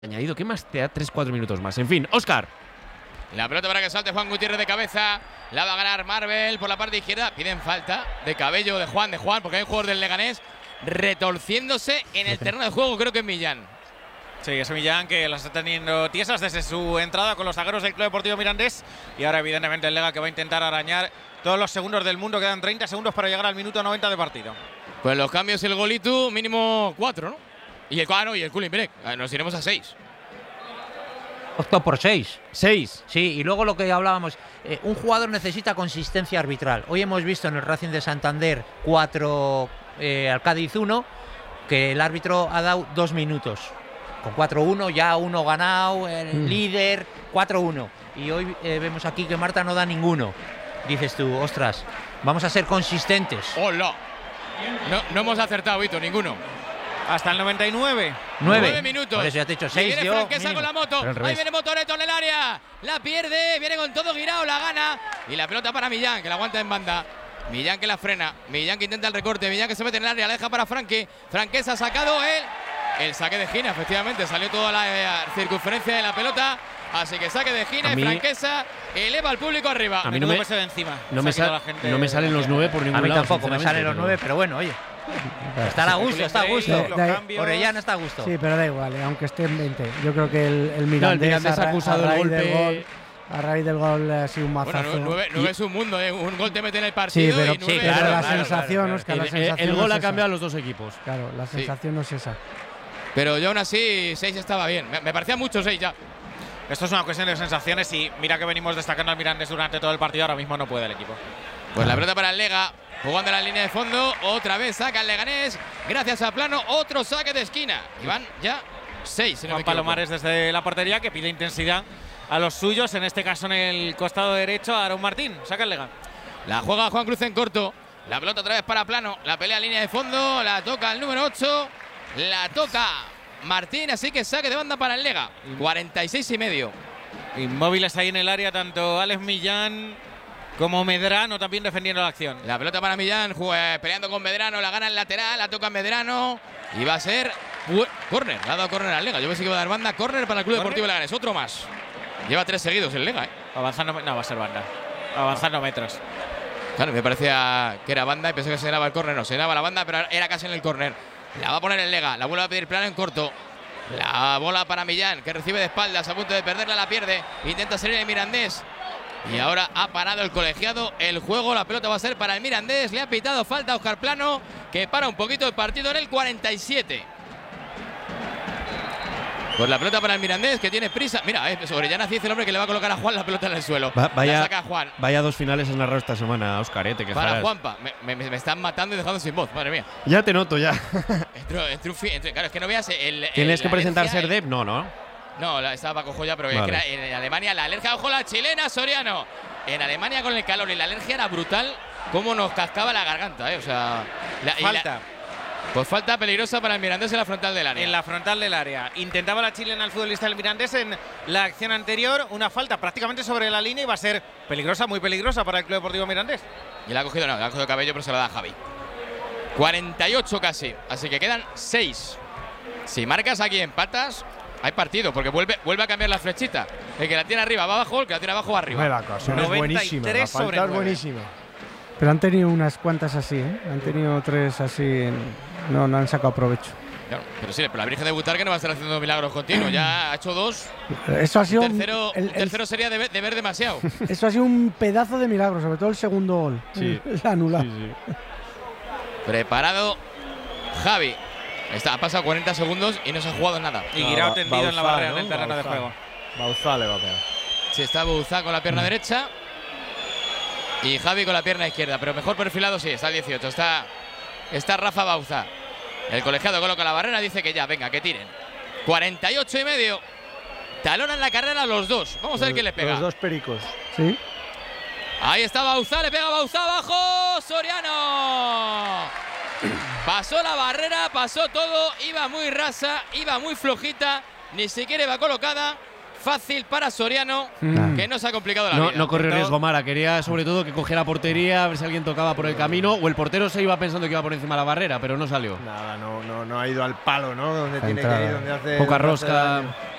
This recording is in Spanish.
añadido, ¿qué más te da 3-4 minutos más? En fin, Óscar. La pelota para que salte Juan Gutiérrez de cabeza. La va a ganar Marvel por la parte izquierda. Piden falta de Cabello de Juan, porque hay un jugador del Leganés retorciéndose en el terreno de juego, creo que es Millán. Sí, es Millán que las está teniendo tiesas desde su entrada con los zagueros del Club Deportivo Mirandés. Y ahora evidentemente el Lega que va a intentar arañar todos los segundos del mundo. Quedan 30 segundos para llegar al minuto 90 de partido. Pues los cambios, el golito mínimo 4, ¿no? Y el cooling break. Nos iremos a 6. Optó por 6. 6. Sí, y luego lo que hablábamos, un jugador necesita consistencia arbitral. Hoy hemos visto en el Racing de Santander 4 al Cádiz 1, que el árbitro ha dado 2 minutos. Con 4-1 ya uno ganado, el líder, 4-1. Y hoy vemos aquí que Marta no da ninguno. Dices tú, ostras, vamos a ser consistentes. ¡Hola! No hemos acertado, Vito, ninguno. Hasta el 99. 9 minutos. Por eso ya te he dicho 6. Viene Franquesa con la moto. Ahí viene Motoreto en el área. La pierde. Viene con todo girado. La gana. Y la pelota para Millán, que la aguanta en banda. Millán que la frena. Millán que intenta el recorte. Millán que se mete en el área. La deja para Franque. Franquesa ha sacado el saque de Gina. Efectivamente, salió toda la circunferencia de la pelota. Así que saque de Gina y Franquesa eleva al público arriba. A mí no me de encima. No me salen los 9 por ningún lado. A mí lado, tampoco me salen los 9, pero bueno, oye. Está a gusto, está a gusto. Orellana está a gusto. Sí, pero da igual, aunque esté en 20. Yo creo que el Mirandés ha acusado el golpe. A raíz del gol ha sido un mazazo. Bueno, 9 es un mundo, ¿eh? Un gol te mete en el partido. Sí, pero, y 9, pero la sensación, Oscar, la sensación el gol no ha es cambiado a esa. los dos equipos. Claro, la sensación no es esa. Pero yo aún así, 6 estaba bien. Me parecía mucho 6 ya. Esto es una cuestión de sensaciones y mira que venimos destacando al Mirandés durante todo el partido. Ahora mismo no puede el equipo. Pues la pelota para el Lega. Jugando en la línea de fondo, otra vez saca el Leganés, gracias a Plano, otro saque de esquina. Y van ya 6. Juan Palomares desde la portería que pide intensidad a los suyos, en este caso en el costado derecho a Aaron Martín. Saca el Lega. La juega Juan Cruz en corto, la pelota otra vez para Plano, la pelea en línea de fondo, la toca el número 8, la toca Martín, así que saque de banda para el Lega. 46,5. Inmóviles ahí en el área, tanto Alex Millán como Medrano también defendiendo la acción. La pelota para Millán, peleando con Medrano, la gana el lateral, la toca Medrano y va a ser córner. Le ha dado córner al Lega. Yo pensé que iba a dar banda, córner para el Club Deportivo Leganés. Otro más. Lleva 3 seguidos el Lega, Avanzando, no va a ser banda. Avanzando metros. Claro, me parecía que era banda y pensé que se daba el córner. No, se daba la banda, pero era casi en el córner. La va a poner el Lega, la vuelve a pedir Plano en corto. La bola para Millán, que recibe de espaldas, a punto de perderla, la pierde. Intenta salir el Mirandés. Y ahora ha parado el colegiado el juego. La pelota va a ser para el Mirandés. Le ha pitado falta a Óscar Plano, que para un poquito el partido en el 47. Pues la pelota para el Mirandés, que tiene prisa. Mira, Orellana dice el hombre que le va a colocar a Juan la pelota en el suelo. La saca Juan. Vaya 2 finales en narrado esta semana, Óscar, te quejarás. Para Juanpa. Me están matando y dejando sin voz, madre mía. Ya te noto, ya. Claro, es que no veas ¿Tienes que presentar Serdep? No. No, estaba Paco Joya, pero vale. es que en Alemania la alergia, ojo la chilena, Soriano. En Alemania con el calor y la alergia era brutal, cómo nos cascaba la garganta, O sea, falta. Pues falta peligrosa para el Mirandés en la frontal del área. En la frontal del área. Intentaba la chilena al futbolista del Mirandés en la acción anterior. Una falta prácticamente sobre la línea y va a ser peligrosa, muy peligrosa para el Club Deportivo Mirandés. Y la ha cogido, la ha cogido Cabello, pero se la da a Javi. 48 casi, así que quedan 6. Si marcas aquí empatas, hay partido, porque vuelve a cambiar la flechita. El que la tiene arriba va abajo, el que la tiene abajo va arriba. La ocasión es buenísima, la falta es 9. buenísima. Pero han tenido unas cuantas así, Han tenido 3 así, no han sacado provecho. Claro, pero sí, pero la Virgen de Butarque no va a estar haciendo milagros continuos. Ya ha hecho 2. Eso ha sido El tercero sería de ver demasiado. Eso ha sido un pedazo de milagro, sobre todo el segundo gol. Sí. El anulado. Sí. Preparado Javi. Ha pasado 40 segundos y no se ha jugado nada. Y Guirao tendido en la barrera del terreno de Bauzá. juego. Bauzá le va a pegar. Sí, está Bouzá con la pierna derecha y Javi con la pierna izquierda, pero mejor perfilado sí, está el 18. Está Rafa Bauzá. El colegiado coloca la barrera, dice que ya, venga, que tiren. 48,5. Talonan la carrera los dos. Vamos a ver quién le pega. Los dos pericos. Sí. Ahí está Bauzá, le pega Bauzá abajo. Soriano. Pasó la barrera, pasó todo. Iba muy rasa, iba muy flojita. Ni siquiera iba colocada. fácil para Soriano, que no se ha complicado la No, vida. no corrió riesgo Mara, quería sobre todo que cogiera portería, a ver si alguien tocaba por el camino, o el portero se iba pensando que iba por encima de la barrera, pero no salió. Nada, no ha ido al palo, ¿no? Donde tiene que Entrada. ir, donde hace. Poca donde hace rosca. daño.